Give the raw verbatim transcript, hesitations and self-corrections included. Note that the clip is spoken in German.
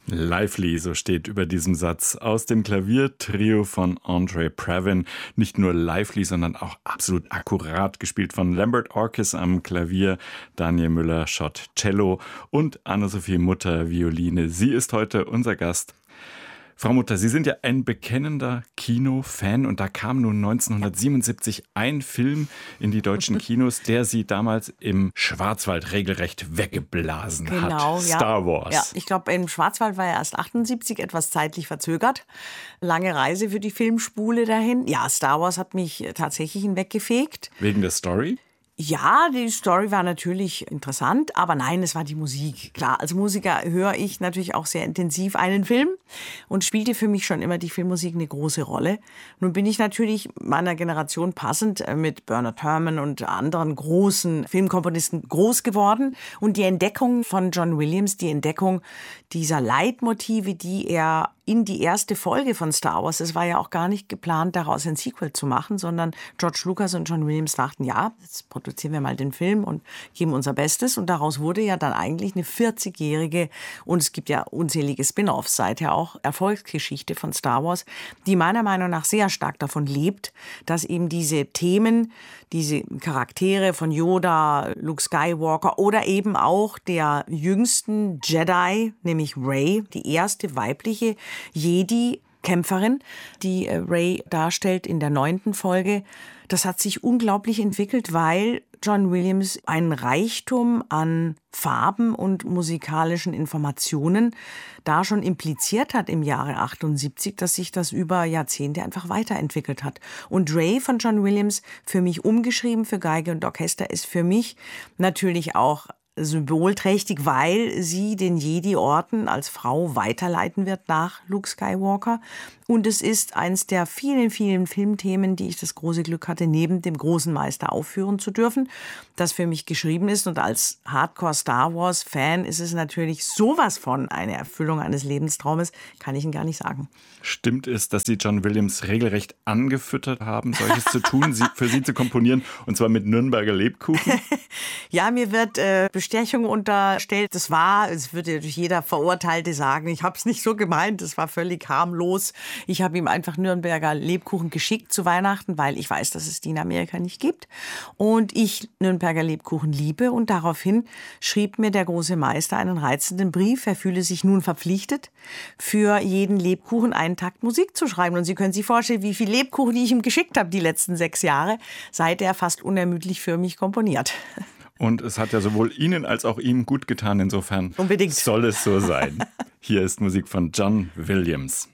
Lively, so steht über diesem Satz aus dem Klaviertrio von Andre Previn. Nicht nur lively, sondern auch absolut akkurat gespielt von Lambert Orkes am Klavier, Daniel Müller-Schott Cello und Anne-Sophie Mutter Violine. Sie ist heute unser Gast. Frau Mutter, Sie sind ja ein bekennender Kinofan und da kam nun neunzehnhundertsiebenundsiebzig ein Film in die deutschen Kinos, der Sie damals im Schwarzwald regelrecht weggeblasen genau, hat. Ja. Star Wars. Ja, ich glaube, im Schwarzwald war er erst achtundsiebzig, etwas zeitlich verzögert. Lange Reise für die Filmspule dahin. Ja, Star Wars hat mich tatsächlich hinweggefegt. Wegen der Story? Ja, die Story war natürlich interessant, aber nein, es war die Musik. Klar, als Musiker höre ich natürlich auch sehr intensiv einen Film und spielte für mich schon immer die Filmmusik eine große Rolle. Nun bin ich natürlich meiner Generation passend mit Bernard Herrmann und anderen großen Filmkomponisten groß geworden. Und die Entdeckung von John Williams, die Entdeckung dieser Leitmotive, die er in die erste Folge von Star Wars, es war ja auch gar nicht geplant, daraus ein Sequel zu machen, sondern George Lucas und John Williams dachten, ja, jetzt produzieren wir mal den Film und geben unser Bestes. Und daraus wurde ja dann eigentlich eine vierzigjährige, und es gibt ja unzählige Spin-offs seither auch, Erfolgsgeschichte von Star Wars, die meiner Meinung nach sehr stark davon lebt, dass eben diese Themen, diese Charaktere von Yoda, Luke Skywalker oder eben auch der jüngsten Jedi, nämlich Rey, die erste weibliche Jedi-Kämpferin, die Rey darstellt in der neunten Folge. Das hat sich unglaublich entwickelt, weil John Williams einen Reichtum an Farben und musikalischen Informationen da schon impliziert hat im Jahre achtundsiebzig, dass sich das über Jahrzehnte einfach weiterentwickelt hat. Und Rey von John Williams, für mich umgeschrieben für Geige und Orchester, ist für mich natürlich auch symbolträchtig, weil sie den Jedi-Orden als Frau weiterleiten wird nach Luke Skywalker. Und es ist eins der vielen, vielen Filmthemen, die ich das große Glück hatte, neben dem großen Meister aufführen zu dürfen, das für mich geschrieben ist. Und als Hardcore-Star Wars-Fan ist es natürlich sowas von eine Erfüllung eines Lebenstraumes, kann ich Ihnen gar nicht sagen. Stimmt es, dass Sie John Williams regelrecht angefüttert haben, solches zu tun, sie, für Sie zu komponieren, und zwar mit Nürnberger Lebkuchen? Ja, mir wird äh, Bestechung unterstellt. Das war, es würde natürlich jeder Verurteilte sagen, ich habe es nicht so gemeint, das war völlig harmlos. Ich habe ihm einfach Nürnberger Lebkuchen geschickt zu Weihnachten, weil ich weiß, dass es die in Amerika nicht gibt. Und ich Nürnberger Lebkuchen liebe. Und daraufhin schrieb mir der große Meister einen reizenden Brief. Er fühle sich nun verpflichtet, für jeden Lebkuchen einen Takt Musik zu schreiben. Und Sie können sich vorstellen, wie viel Lebkuchen ich ihm geschickt habe die letzten sechs Jahre, seit er fast unermüdlich für mich komponiert. Und es hat ja sowohl Ihnen als auch ihm gut getan. Insofern Unbedingt. Soll es so sein. Hier ist Musik von John Williams.